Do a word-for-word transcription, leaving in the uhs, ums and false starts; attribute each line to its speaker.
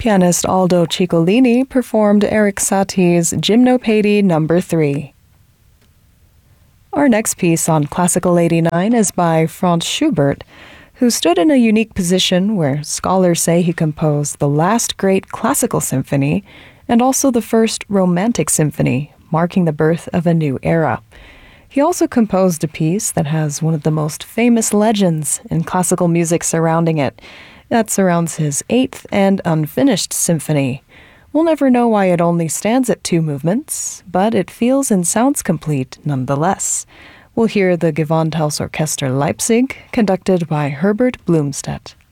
Speaker 1: Pianist Aldo Ciccolini performed Erik Satie's Gymnopédie Number three. Our next piece on Classical eighty-nine is by Franz Schubert, who stood in a unique position where scholars say he composed the last great classical symphony and also the first romantic symphony, marking the birth of a new era. He also composed a piece that has one of the most famous legends in classical music surrounding it. That surrounds his eighth and unfinished symphony. We'll never know why it only stands at two movements, but it feels and sounds complete nonetheless. We'll hear the Gewandhaus Orchester Leipzig, conducted by Herbert Blumstedt.